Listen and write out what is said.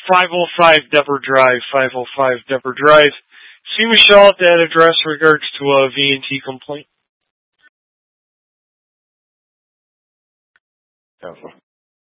505 Deborah Drive, 505 Deborah Drive. See Michelle at that address regards to a V&T complaint.